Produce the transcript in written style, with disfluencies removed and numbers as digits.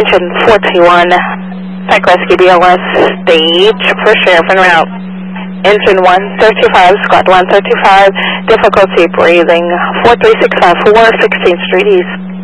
engine 421, Tech Rescue BLS, stage for sheriff en route. Engine 135, squad 135, difficulty breathing, 43654, 16th Street East.